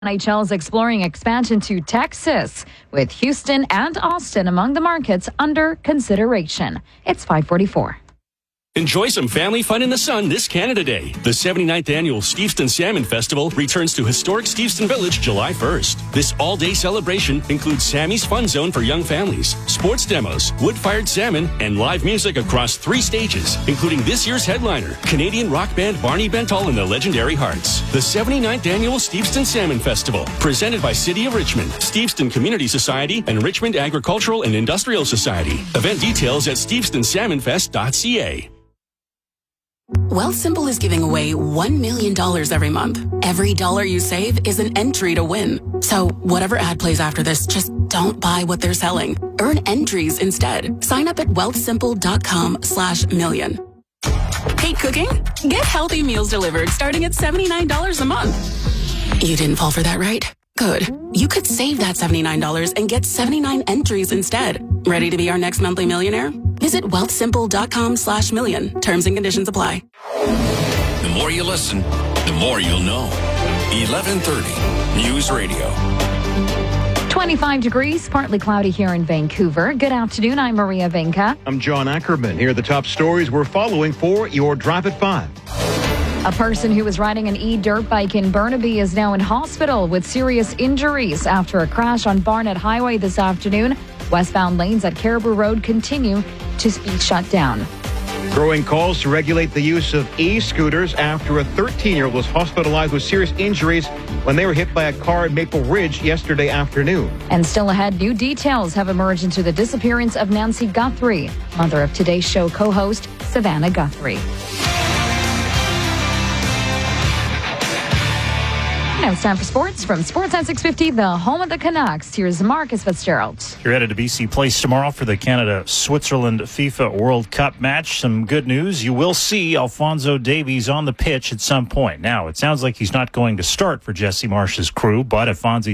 NHL is exploring expansion to Texas, with Houston and Austin among the markets under consideration. It's 5:44. Enjoy some family fun in the sun this Canada Day. The 79th annual Steveston Salmon Festival returns to historic Steveston Village July 1st. This all-day celebration includes Sammy's Fun Zone for young families, sports demos, wood-fired salmon, and live music across 3 stages, including this year's headliner, Canadian rock band Barney Bentall and the Legendary Hearts. The 79th annual Steveston Salmon Festival, presented by City of Richmond, Steveston Community Society, and Richmond Agricultural and Industrial Society. Event details at stevestonsalmonfest.ca. Wealthsimple is giving away $1 million every month. Every dollar you save is an entry to win. So whatever ad plays after this, just don't buy what they're selling. Earn entries instead. Sign up at wealthsimple.com/million. Hate cooking? Get healthy meals delivered starting at $79 a month. You didn't fall for that, right? Good. You could save that $79 and get 79 entries instead. Ready to be our next monthly millionaire? Visit wealthsimple.com/million. Terms and conditions apply. The more you listen, the more you'll know. 1130 News Radio. 25 degrees, partly cloudy here in Vancouver. Good afternoon. I'm Maria Venka. I'm John Ackerman. Here are the top stories we're following for your Drive at 5. A person who was riding an e-dirt bike in Burnaby is now in hospital with serious injuries after a crash on Barnett Highway this afternoon. Westbound lanes at Caribou Road continue to be shut down. Growing calls to regulate the use of e-scooters after a 13-year-old was hospitalized with serious injuries when they were hit by a car at Maple Ridge yesterday afternoon. And still ahead, new details have emerged into the disappearance of Nancy Guthrie, mother of Today's Show co-host Savannah Guthrie. Now it's time for sports from Sportsnet 650, the home of the Canucks. Here's Marcus Fitzgerald. You're headed to BC Place tomorrow for the Canada-Switzerland FIFA World Cup match. Some good news. You will see Alphonso Davies on the pitch at some point. Now, it sounds like he's not going to start for Jesse Marsh's crew, but if Fonzie